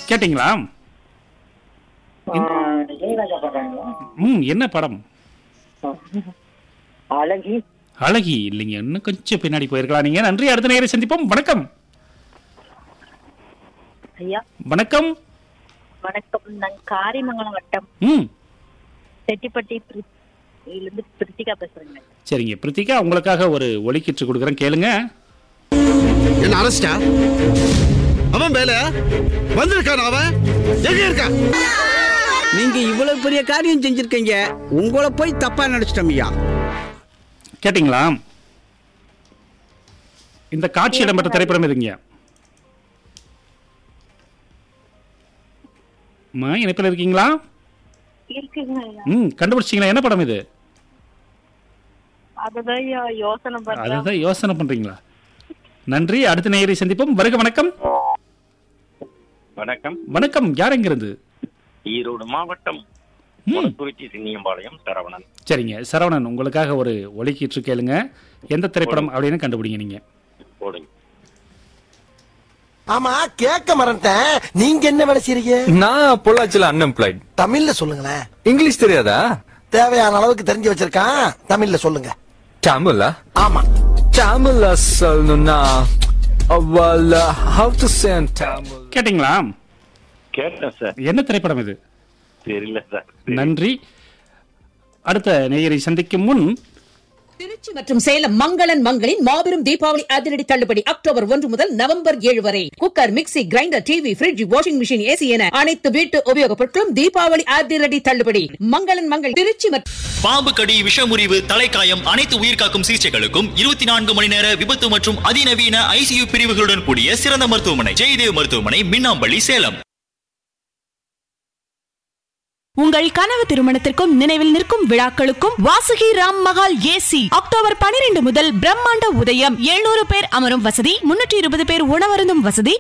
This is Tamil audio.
கேட்டீங்களா? இளையராஜா பாடுறாங்களா? என்ன படம்? அழகி. அழகி இல்லைங்க, இன்னும் கொஞ்சம் பின்னாடி போயிருக்கலாம் நீங்க. நன்றி, அடுத்த நேரம் சந்திப்போம். வணக்கம். ஐயா வணக்கம். வணக்கம். நான் காரிமங்கலம் வட்டம் செட்டிப்பட்டி இருந்து பிரித்திகா பேசுறேங்க. சரிங்க பிரித்திகா, உங்களுக்காக ஒரு ஒலிக்கிட்டு கொடுக்குறேன், கேளுங்க. என்ன அரஸ்டா? அவன் வேலை வந்திருக்கான், அவன் எங்க இருக்கான்? நீங்க இவ்வளவு பெரிய காரியம் செஞ்சிருக்கீங்க, உங்களை போய் தப்பா நினைச்சிட்டோம் ஐயா. கேட்டீங்களா? இந்த காட்சி இடம்பெற்ற திரைப்படம் எதுங்க? இணைப்பில் இருக்கீங்களா? கண்டுபிடிச்சிங்களா? என்ன படம் இது? அதுதான் யோசனை பண்றீங்களா? நன்றி, அடுத்த நேயரை சந்திப்போம். வருக. வணக்கம். வணக்கம். வணக்கம், யார் எங்கிருந்து? ஈரோடு மாவட்டம் குறிச்சி சின்னியம்பாளையம் சரவணன். சரிங்க சரவணன், உங்களுக்காக ஒரு ஒலிக்கிட்டு கேளுங்க. எந்த திரைப்படம் அப்படின்னு கண்டுபிடிங்க நீங்க. போடுங்க. ஆமா, கேட்க மறந்துட்டேன். நீங்க என்ன வேலை செய்றீங்க? நான் பொள்ளாச்சில அன்எம்ப்ளாய்ட். தமிழ்ல சொல்லுங்களேன். இங்கிலீஷ் தெரியாதா? தேவையான அளவுக்கு தெரிஞ்சு வச்சிருக்கான், தமிழ்ல சொல்லுங்க. தமிழா? ஆமா. தமிழ்ல சொல்லணும்னா how to say in Tamil. கேட்டீங்களா? கேட்டேன் சார். என்ன திரைப்படம் இது? தெரியல சார். நன்றி, அடுத்த நேயரை சந்திக்கும் முன் திருச்சி மற்றும் சேலம் மங்களன் மங்களின் மாபெரும் தீபாவளி அதிரடி தள்ளுபடி அக்டோபர் 1 முதல் நவம்பர் 7 வரை. Cooker, mixie, grinder, TV, bridge, washing machine, AC என அனைத்து வீட்டு உபயோகப் பொருட்களும் தீபாவளி அதிரடி தள்ளுபடி. மங்களன் மங்கள் திருச்சி. பாம்பு கடி, விஷமுறிவு, தலைக்காயம், அனைத்து உயிர்காக்கும் சிகிச்சைகளுக்கும் 24 மணி நேர விபத்து மற்றும் அதிநவீன ஐசியு பிரிவுகளுடன் கூடிய சிறந்த மருத்துவமனை ஜெயதேவ் மருத்துவமனை, மின்னாம்பள்ளி, சேலம். உங்கள் கனவு திருமணத்திற்கும் நினைவில் நிற்கும் விழாக்களுக்கும் வாசுகி ராம் மகால் ஏசி அக்டோபர் 12 முதல் பிரம்மாண்ட உதயம். 700 பேர் அமரும் வசதி, 320 பேர் உணவருந்தும் வசதி,